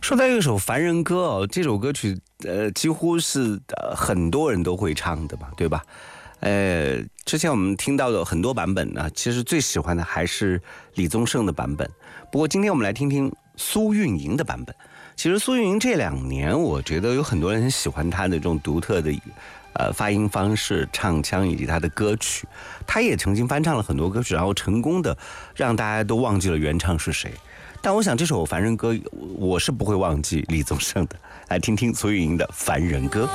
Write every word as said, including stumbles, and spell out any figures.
说到一首凡人歌哦，这首歌曲呃几乎是呃很多人都会唱的嘛，对吧？呃，之前我们听到的很多版本呢，其实最喜欢的还是李宗盛的版本。不过今天我们来听听苏运莹的版本。其实苏运莹这两年，我觉得有很多人很喜欢她的这种独特的呃发音方式、唱腔以及她的歌曲。她也曾经翻唱了很多歌曲，然后成功的让大家都忘记了原唱是谁。但我想这首凡人歌，我是不会忘记李宗盛的。来听听苏运莹的《凡人歌》。